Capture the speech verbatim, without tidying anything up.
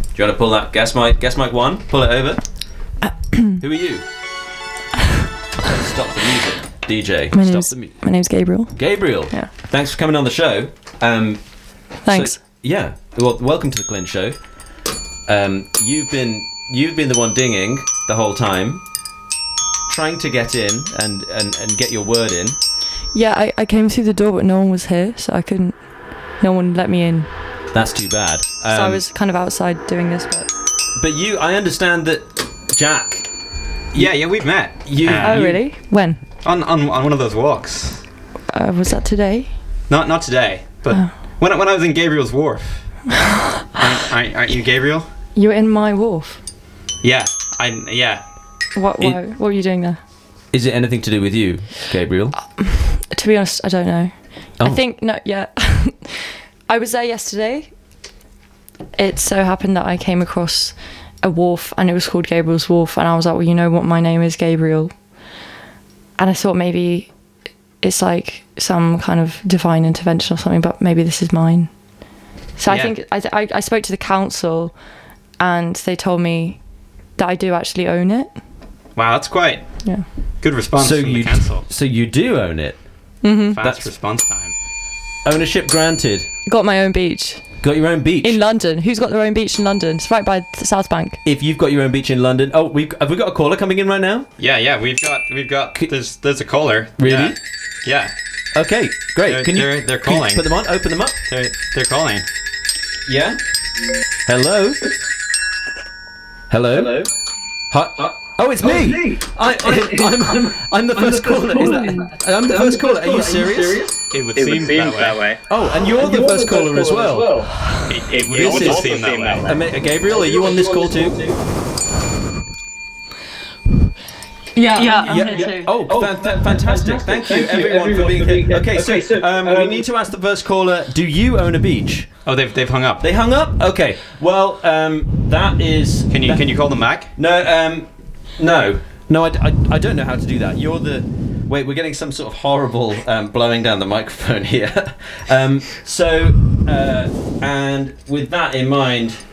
you want to pull that guest mic? Guest mic one. Pull it over. Who are you? Stop the music, D J. My Stop name's the mu- my name's Gabriel. Gabriel. Yeah. Thanks for coming on the show. Um, Thanks. so- yeah. Well, welcome to the Clint Show. Um, you've been you've been the one dinging the whole time, trying to get in and, and, and get your word in. Yeah, I, I came through the door, but no one was here, so I couldn't. No one let me in. That's too bad. Um, So I was kind of outside doing this, but. But you, I understand that Jack. Yeah, yeah, we've met. You. Uh, Oh you- really? When? On, on on one of those walks. Uh, was that today? Not not today, but Oh. when I- when I was in Gabriel's Wharf. aren't, aren't, aren't you Gabriel? You were in my wharf. Yeah, I yeah. What? It- Why, what were you doing there? Is it anything to do with you, Gabriel? To be honest, I don't know. I Oh. think no. Yeah, I was there yesterday. It so happened that I came across a wharf, and it was called Gabriel's Wharf, and I was like, well, you know what, my name is Gabriel, and I thought maybe it's like some kind of divine intervention or something, but maybe this is mine. So I Yeah. think I, I I spoke to the council, and they told me that I do actually own it. Wow, that's quite Yeah. good response so from you, the council. so you do own it. Mm-hmm. Fast that's- response time. Ownership granted. Got my own beach Got your own beach. in London. Who's got their own beach in London? It's right by the South Bank. If you've got your own beach in London, oh, we have we got a caller coming in right now? Yeah, yeah, we've got we've got Could- there's there's a caller. Really? Yeah, yeah. Okay, great. They're- can you? they're- they're can you calling. put them on. Open them up. They're they're calling. Yeah. Hello. Hello. Hello. Hi. Oh, it's me. I, I'm, I'm, I'm the first caller. Is that, I'm the first caller. Are you serious? It would seem that way. Oh, and you're the first caller as well. It, it would This also is- seem that way. Ama- Gabriel, are you on this call too? Yeah, Yeah. Yeah, yeah. Oh, fan- fa- fantastic. Thank you, everyone, for being here. Okay, so um, we need to ask the first caller, do you own a beach? Oh, they've they've hung up. They hung up? Okay. Well, um, that is... Can you that- can you call them back? No, um, no. No, I, I, I don't know how to do that. You're the... Wait, we're getting some sort of horrible um, blowing down the microphone here. um, so, uh, and with that in mind,